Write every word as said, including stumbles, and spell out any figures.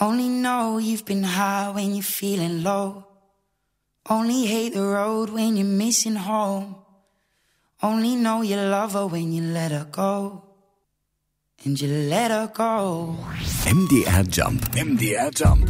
Only know you've been high when you're feeling low. Only hate the road when you're missing home. Only know you love her when you let her go. And you let her go. M D R Jump. M D R Jump.